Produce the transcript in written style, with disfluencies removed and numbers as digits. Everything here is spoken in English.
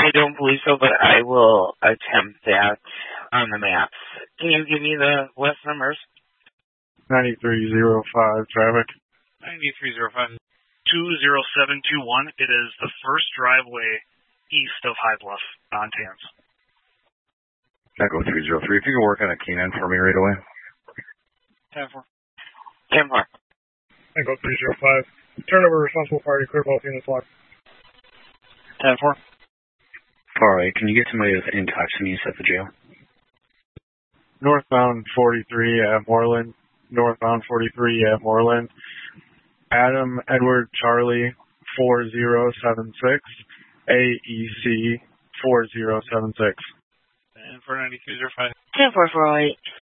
I don't believe so, but I will attempt that on the maps. Can you give me the west numbers? 9305 traffic. 9305. 20721. It is the first driveway east of High Bluff on Tans. Echo 303. If you can work on a K9 for me right away. 10-4. 10-4. Echo 305. Turnover responsible party, clear both units locked. 10-4. Alright, can you get somebody with intoxicants at the jail? Northbound 43 at Moreland. Northbound 43 at Moreland. Adam Edward Charlie 4076. AEC 4076. And for 9305. 10-4-408.